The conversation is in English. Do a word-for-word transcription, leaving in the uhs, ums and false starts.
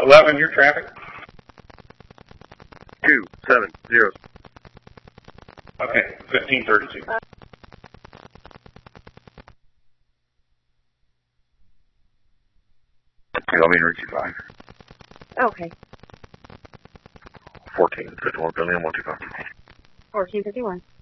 eleven, your traffic? Two, seven, zero. Okay, fifteen thirty-two. You want me to reach you five? Okay. Fourteen fifty-one billion one two five. Fourteen fifty-one.